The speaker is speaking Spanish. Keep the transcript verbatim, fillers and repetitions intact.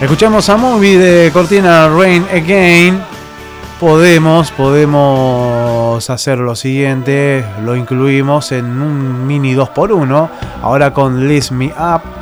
Escuchamos a Movie de Cortina, Rain Again. Podemos, podemos hacer lo siguiente. Lo incluimos en un mini dos por uno. Ahora con Lift Me Up.